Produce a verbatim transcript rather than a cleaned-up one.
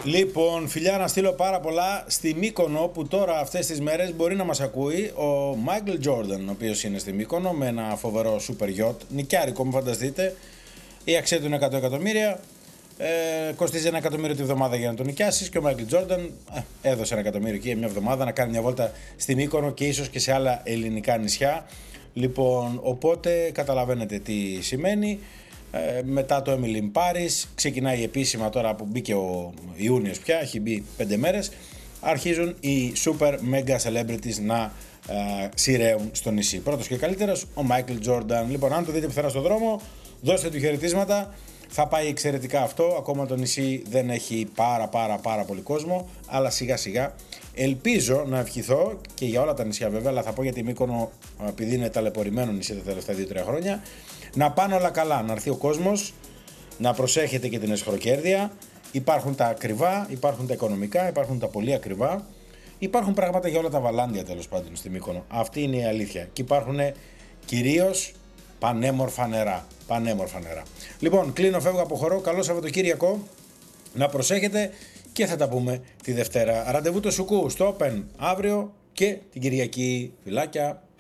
Λοιπόν, φιλιά, να στείλω πάρα πολλά στη Μύκονο, που τώρα αυτές τις μέρες μπορεί να μας ακούει ο Μάικλ Τζόρνταν, ο οποίος είναι στη Μύκονο με ένα φοβερό super yacht, νοικιάρικο, μου φανταστείτε. Η αξία του είναι εκατό εκατομμύρια, ε, κοστίζει ένα εκατομμύριο τη βδομάδα για να τον νοικιάσεις, και ο Μάικλ Τζόρνταν ε, έδωσε ένα εκατομμύριο εκεί μια εβδομάδα να κάνει μια βόλτα στη Μύκονο και ίσως και σε άλλα ελληνικά νησιά. Λοιπόν, οπότε καταλαβαίνετε τι σημαίνει. Ε, μετά το Emily in Paris ξεκινάει επίσημα, τώρα που μπήκε ο Ιούνιος πια, έχει μπει πέντε μέρες, αρχίζουν οι super mega celebrities να ε, σειραίουν στο νησί. Πρώτος και καλύτερος ο Michael Jordan. Λοιπόν, αν το δείτε πουθενά στον δρόμο, δώστε του χαιρετίσματα, θα πάει εξαιρετικά αυτό. Ακόμα το νησί δεν έχει πάρα πάρα πάρα πολύ κόσμο, αλλά σιγά σιγά ελπίζω να ευχηθώ και για όλα τα νησιά βέβαια, αλλά θα πω για τη Μύκονο επειδή είναι ταλαιπωρημένο νησί τα τελευταία δύο τρία χρόνια, να πάνε όλα καλά, να έρθει ο κόσμος, να προσέχετε και την εσχροκέρδεια. Υπάρχουν τα ακριβά, υπάρχουν τα οικονομικά, υπάρχουν τα πολύ ακριβά. Υπάρχουν πράγματα για όλα τα βαλάντια τέλος πάντων στη Μύκονο. Αυτή είναι η αλήθεια. Και υπάρχουν κυρίως πανέμορφα νερά. Πανέμορφα νερά. Λοιπόν, κλείνω, φεύγω, αποχωρώ. Καλό Σαββατοκύριακο. Να προσέχετε και θα τα πούμε τη Δευτέρα. Ραντεβού το Σουκού στο Open αύριο και την Κυριακή. Φιλάκια.